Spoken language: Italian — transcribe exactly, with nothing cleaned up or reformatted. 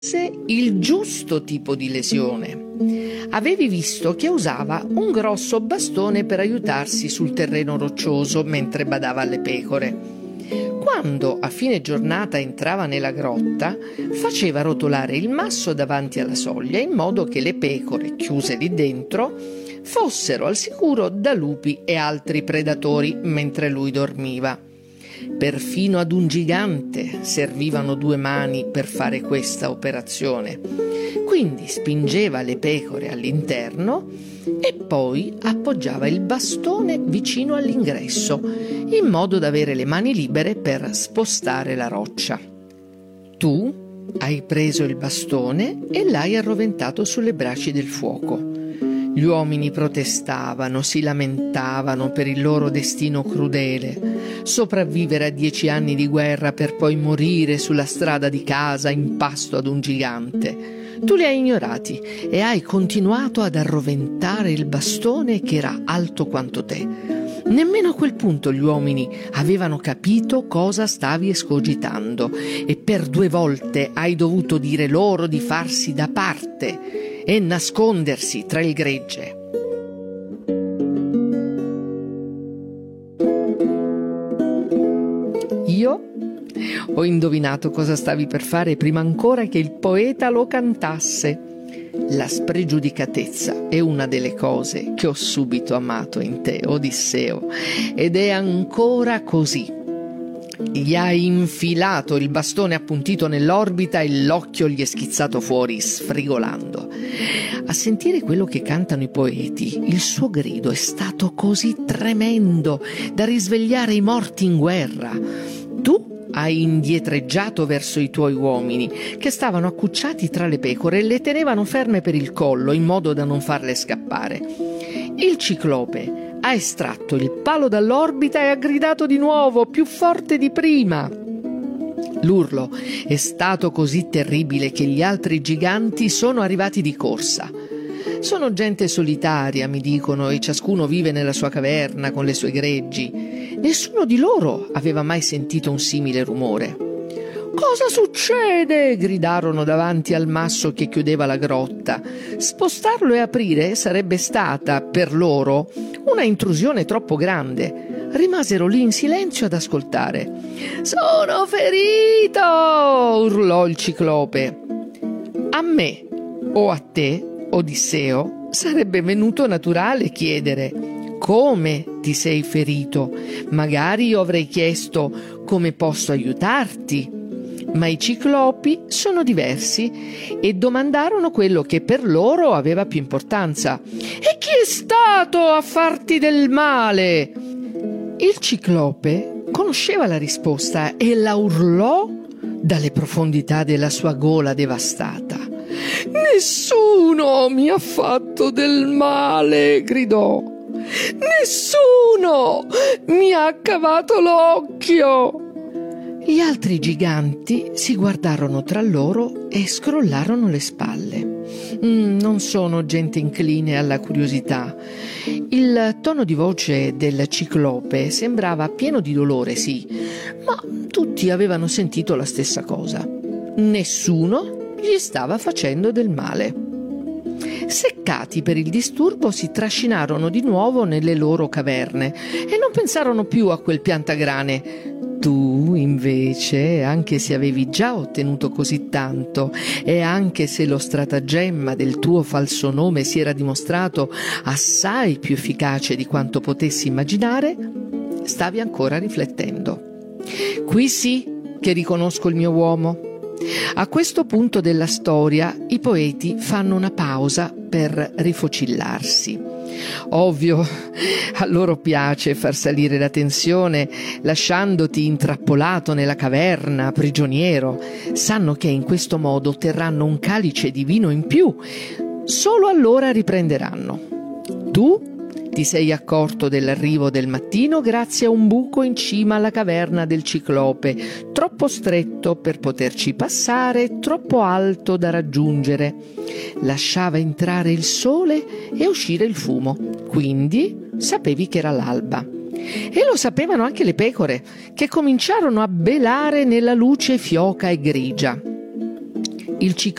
il giusto tipo di lesione. Avevi visto che usava un grosso bastone per aiutarsi sul terreno roccioso mentre badava alle pecore. Quando a fine giornata entrava nella grotta, faceva rotolare il masso davanti alla soglia in modo che le pecore, chiuse lì dentro, fossero al sicuro da lupi e altri predatori mentre lui dormiva. Perfino ad un gigante servivano due mani per fare questa operazione. Quindi spingeva le pecore all'interno e poi appoggiava il bastone vicino all'ingresso, in modo da avere le mani libere per spostare la roccia. Tu hai preso il bastone e l'hai arroventato sulle braci del fuoco. Gli uomini protestavano, si lamentavano per il loro destino crudele, sopravvivere a dieci anni di guerra per poi morire sulla strada di casa in pasto ad un gigante. Tu li hai ignorati e hai continuato ad arroventare il bastone che era alto quanto te. Nemmeno a quel punto gli uomini avevano capito cosa stavi escogitando e per due volte hai dovuto dire loro di farsi da parte e nascondersi tra il gregge. Io ho indovinato cosa stavi per fare prima ancora che il poeta lo cantasse. La spregiudicatezza è una delle cose che ho subito amato in te, Odisseo, ed è ancora così. Gli hai infilato il bastone appuntito nell'orbita e l'occhio gli è schizzato fuori, sfrigolando. A sentire quello che cantano i poeti, il suo grido è stato così tremendo da risvegliare i morti in guerra. Tu hai indietreggiato verso i tuoi uomini, che stavano accucciati tra le pecore e le tenevano ferme per il collo, in modo da non farle scappare. Il ciclope ha estratto il palo dall'orbita e ha gridato di nuovo, più forte di prima. L'urlo è stato così terribile che gli altri giganti sono arrivati di corsa. Sono gente solitaria, mi dicono, e ciascuno vive nella sua caverna con le sue greggi. Nessuno di loro aveva mai sentito un simile rumore. «Cosa succede?» gridarono davanti al masso che chiudeva la grotta. Spostarlo e aprire sarebbe stata, per loro, una intrusione troppo grande. Rimasero lì in silenzio ad ascoltare. «Sono ferito!» urlò il ciclope. A me o a te, Odisseo, sarebbe venuto naturale chiedere: come ti sei ferito? Magari io avrei chiesto: come posso aiutarti? Ma i ciclopi sono diversi e domandarono quello che per loro aveva più importanza. E chi è stato a farti del male? Il ciclope conosceva la risposta e la urlò dalle profondità della sua gola devastata. «Nessuno mi ha fatto del male!» gridò. «Nessuno mi ha cavato l'occhio!» Gli altri giganti si guardarono tra loro e scrollarono le spalle. Mm, non sono gente incline alla curiosità. Il tono di voce del ciclope sembrava pieno di dolore, sì, ma tutti avevano sentito la stessa cosa. Nessuno gli stava facendo del male. Seccati per il disturbo, si trascinarono di nuovo nelle loro caverne e non pensarono più a quel piantagrane. Tu, invece, anche se avevi già ottenuto così tanto e anche se lo stratagemma del tuo falso nome si era dimostrato assai più efficace di quanto potessi immaginare, stavi ancora riflettendo. Qui sì che riconosco il mio uomo. A questo punto della storia i poeti fanno una pausa per rifocillarsi. Ovvio, a loro piace far salire la tensione lasciandoti intrappolato nella caverna, prigioniero. Sanno che in questo modo otterranno un calice di vino in più. Solo allora riprenderanno. Tu ti sei accorto dell'arrivo del mattino grazie a un buco in cima alla caverna del ciclope, troppo stretto per poterci passare, troppo alto da raggiungere. Lasciava entrare il sole e uscire il fumo, quindi sapevi che era l'alba. E lo sapevano anche le pecore, che cominciarono a belare nella luce fioca e grigia. Il